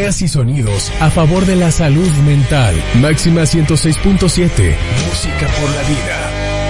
Ideas y sonidos a favor de la salud mental. Máxima 106.7. Música por la vida.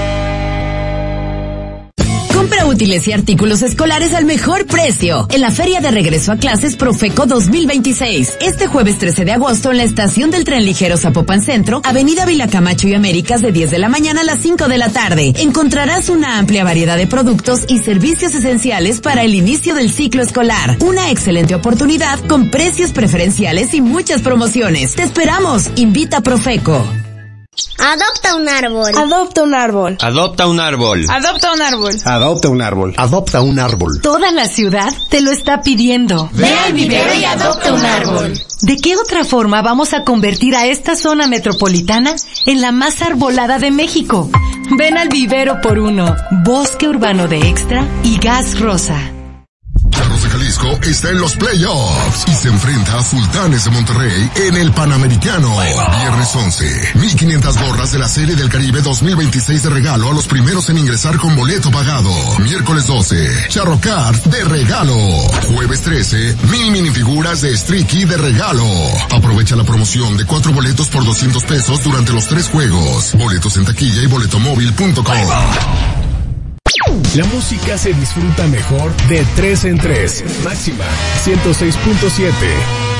Compra útiles y artículos escolares al mejor precio en la Feria de Regreso a Clases Profeco 2026. Este jueves 13 de agosto en la estación del tren ligero Zapopan Centro, Avenida Vila Camacho y Américas, de 10 de la mañana a las 5 de la tarde. Encontrarás una amplia variedad de productos y servicios esenciales para el inicio del ciclo escolar. Una excelente oportunidad con precios preferenciales y muchas promociones. ¡Te esperamos! Invita Profeco. Adopta un árbol. Adopta un árbol. Adopta un árbol. Adopta un árbol. Adopta un árbol. Adopta un árbol. Toda la ciudad te lo está pidiendo. Ve al vivero y adopta un árbol. ¿De qué otra forma vamos a convertir a esta zona metropolitana en la más arbolada de México? Ven al vivero por uno. Bosque Urbano de Extra y Gas Rosa. Charros de Jalisco está en los playoffs y se enfrenta a Sultanes de Monterrey en el Panamericano. Viernes 11, 1,500 gorras de la Serie del Caribe 2026 de regalo a los primeros en ingresar con boleto pagado. Miércoles 12, Charro Cards de regalo. Jueves 13, 1,000 minifiguras de Streaky de regalo. Aprovecha la promoción de 4 boletos por 200 pesos durante los 3 juegos. Boletos en taquilla y boletomóvil.com. La música se disfruta mejor de 3 en 3. Máxima 106.7.